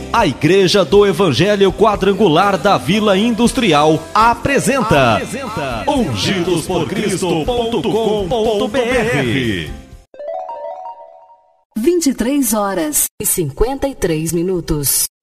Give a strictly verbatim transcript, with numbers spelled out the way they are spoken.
A Igreja do Evangelho Quadrangular da Vila Industrial apresenta, apresenta ungidos por cristo ponto com ponto br. vinte e três horas e cinquenta e três minutos.